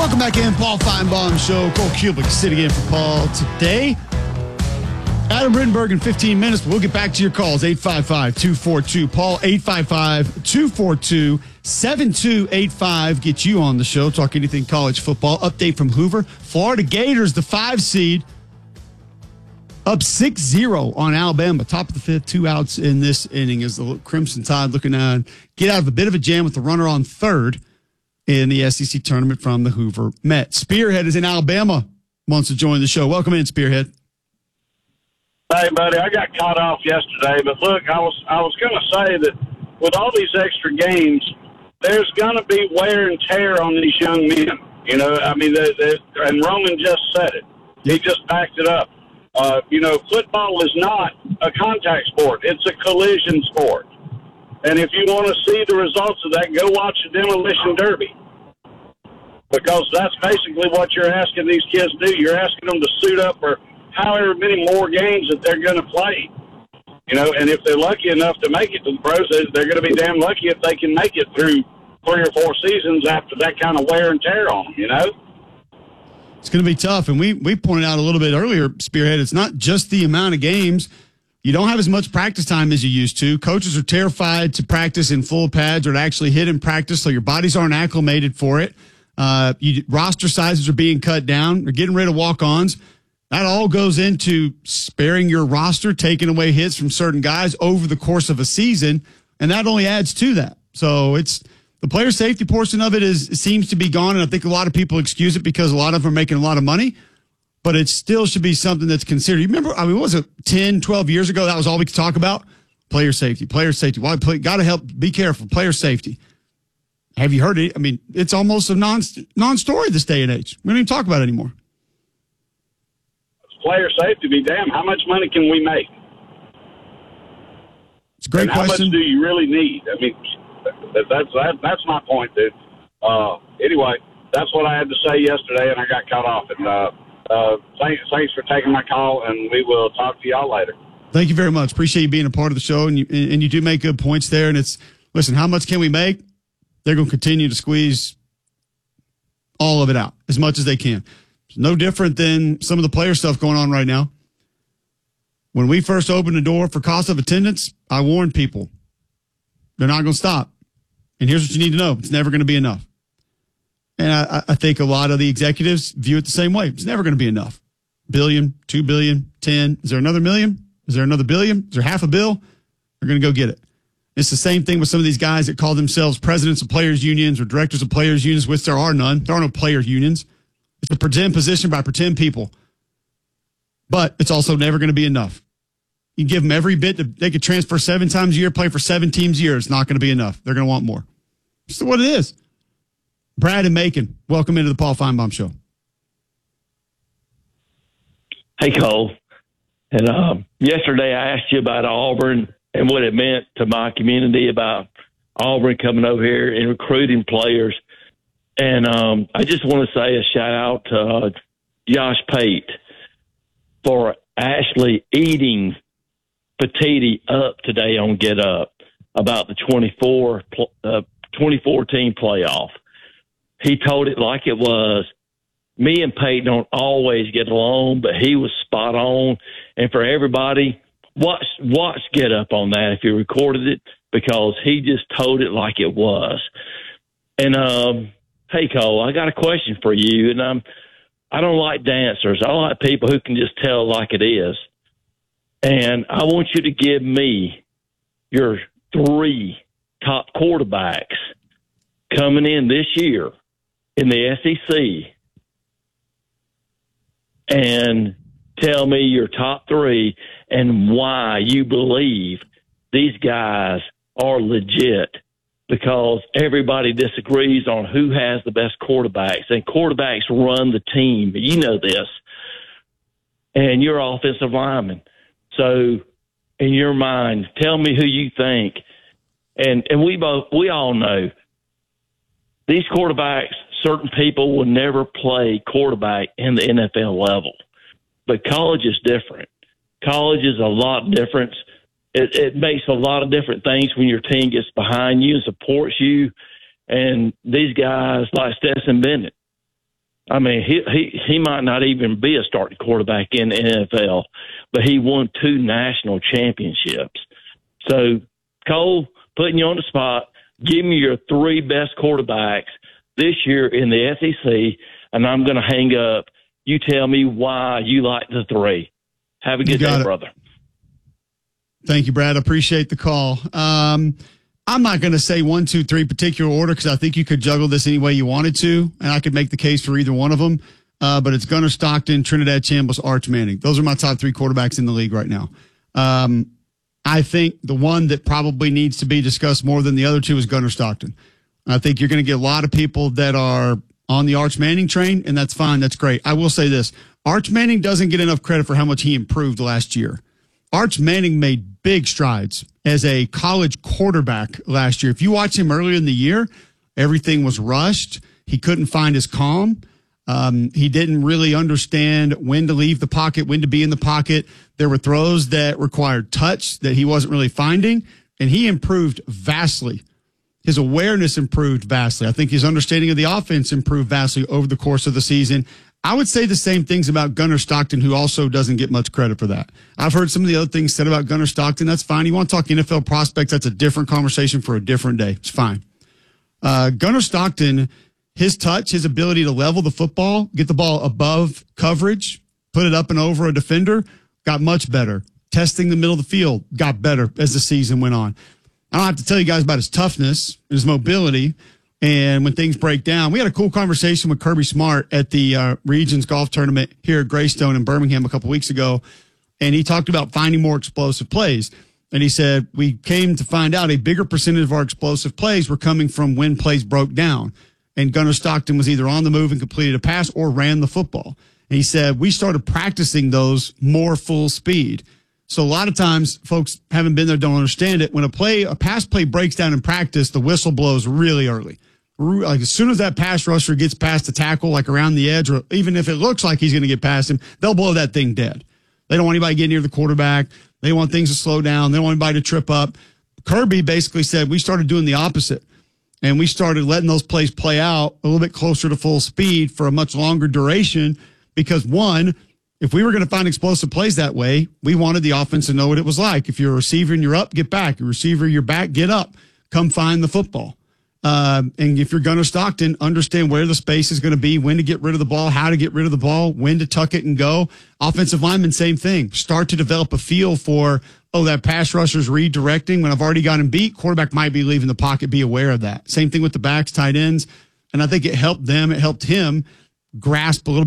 Welcome back in, Paul Feinbaum Show. Cole Kubick sitting in for Paul today. Adam Rittenberg in 15 minutes. We'll get back to your calls. 855-242-PAUL, 855-242-7285. Get you on the show. Talk anything college football. Update from Hoover. Florida Gators, the 5 seed, up 6-0 on Alabama. Top of the fifth, 2 outs in this inning as the Crimson Tide looking to get out of a bit of a jam with the runner on third in the SEC tournament from the Hoover Met. Spearhead is in Alabama, wants to join the show. Welcome in, Spearhead. Hey, buddy, I got caught off yesterday, but look, I was going to say that with all these extra games, there's going to be wear and tear on these young men. You know, I mean, and Roman just said it. He just backed it up. Football is not a contact sport. It's a collision sport. And if you want to see the results of that, go watch the Demolition Derby. Because that's basically what you're asking these kids to do. You're asking them to suit up for however many more games that they're going to play. You know, and if they're lucky enough to make it to the pros, they're going to be damn lucky if they can make it through 3 or 4 seasons after that kind of wear and tear on them, you know? It's going to be tough. And we pointed out a little bit earlier, Spearhead, it's not just the amount of games. You don't have as much practice time as you used to. Coaches are terrified to practice in full pads or to actually hit in practice, so your bodies aren't acclimated for it. Roster sizes are being cut down. They're getting rid of walk-ons. That all goes into sparing your roster, taking away hits from certain guys over the course of a season, and that only adds to that. So it's the player safety portion of it seems to be gone, and I think a lot of people excuse it because a lot of them are making a lot of money. But it still should be something that's considered. You remember, what was it, 10, 12 years ago? That was all we could talk about? Player safety. Got to help, be careful, player safety. Have you heard it? I mean, it's almost a non-story this day and age. We don't even talk about it anymore. Player safety, be damn. How much money can we make? It's a great question. How much do you really need? I mean, that's my point, dude. Anyway, that's what I had to say yesterday, and I got caught off. And thanks for taking my call, and we will talk to y'all later. Thank you very much. Appreciate you being a part of the show, and you do make good points there. And listen, how much can we make? They're going to continue to squeeze all of it out as much as they can. It's no different than some of the player stuff going on right now. When we first opened the door for cost of attendance, I warned people they're not going to stop. And here's what you need to know: it's never going to be enough. And I think a lot of the executives view it the same way. It's never going to be enough. Billion, 2 billion, 10. Is there another million? Is there another billion? Is there half a bill? They're going to go get it. It's the same thing with some of these guys that call themselves presidents of players' unions or directors of players' unions, which there are none. There are no player unions. It's a pretend position by pretend people. But it's also never going to be enough. You give them every bit. They could transfer 7 times a year, play for 7 teams a year. It's not going to be enough. They're going to want more. It's what it is. Brad and Macon, welcome into the Paul Feinbaum Show. Hey, Cole. And yesterday I asked you about Auburn and what it meant to my community about Auburn coming over here and recruiting players. And I just want to say a shout-out to Josh Pate for actually eating Petiti up today on Get Up about the 2014 playoff. He told it like it was. Me and Pate don't always get along, but he was spot on. And for everybody, watch Get Up on that if you recorded it, because he just told it like it was. And, hey, Cole, I got a question for you. And I don't like dancers. I like people who can just tell like it is. And I want you to give me your 3 top quarterbacks coming in this year in the SEC, and tell me your top 3 and why you believe these guys are legit, because everybody disagrees on who has the best quarterbacks, and quarterbacks run the team. You know this. And you're offensive lineman. So in your mind, tell me who you think. And we all know these quarterbacks, certain people will never play quarterback in the NFL level. But college is different. College is a lot different. It makes a lot of different things when your team gets behind you and supports you. And these guys like Stetson Bennett, I mean, he might not even be a starting quarterback in the NFL, but he won 2 national championships. So, Cole, putting you on the spot, give me your 3 best quarterbacks this year in the SEC, and I'm going to hang up. You tell me why you like the 3. Have a good day, brother. Thank you, Brad. I appreciate the call. I'm not going to say 1, 2, 3 particular order because I think you could juggle this any way you wanted to, and I could make the case for either one of them. But it's Gunnar Stockton, Trinidad Chambliss, Arch Manning. Those are my top 3 quarterbacks in the league right now. I think the one that probably needs to be discussed more than the other 2 is Gunnar Stockton. I think you're going to get a lot of people that are on the Arch Manning train, and that's fine. That's great. I will say this. Arch Manning doesn't get enough credit for how much he improved last year. Arch Manning made big strides as a college quarterback last year. If you watch him earlier in the year, everything was rushed. He couldn't find his calm. He didn't really understand when to leave the pocket, when to be in the pocket. There were throws that required touch that he wasn't really finding, and he improved vastly. His awareness improved vastly. I think his understanding of the offense improved vastly over the course of the season. I would say the same things about Gunnar Stockton, who also doesn't get much credit for that. I've heard some of the other things said about Gunnar Stockton. That's fine. You want to talk NFL prospects, that's a different conversation for a different day. It's fine. Gunnar Stockton, his touch, his ability to level the football, get the ball above coverage, put it up and over a defender, got much better. Testing the middle of the field got better as the season went on. I don't have to tell you guys about his toughness, his mobility, and when things break down. We had a cool conversation with Kirby Smart at the Regions Golf Tournament here at Greystone in Birmingham a couple weeks ago, and he talked about finding more explosive plays. And he said, we came to find out a bigger percentage of our explosive plays were coming from when plays broke down. And Gunnar Stockton was either on the move and completed a pass or ran the football. And he said, we started practicing those more full speed. So a lot of times folks haven't been there, don't understand it. When a pass play breaks down in practice, the whistle blows really early. Like as soon as that pass rusher gets past the tackle, like around the edge, or even if it looks like he's going to get past him, they'll blow that thing dead. They don't want anybody getting near the quarterback. They want things to slow down. They don't want anybody to trip up. Kirby basically said we started doing the opposite, and we started letting those plays play out a little bit closer to full speed for a much longer duration because, one, if we were going to find explosive plays that way, we wanted the offense to know what it was like. If you're a receiver and you're up, get back. You're a receiver, you're back, get up. Come find the football. And if you're Gunnar Stockton, understand where the space is going to be, when to get rid of the ball, how to get rid of the ball, when to tuck it and go. Offensive linemen, same thing. Start to develop a feel for, that pass rusher's redirecting. When I've already got him beat, quarterback might be leaving the pocket. Be aware of that. Same thing with the backs, tight ends. And I think it helped them. It helped him grasp a little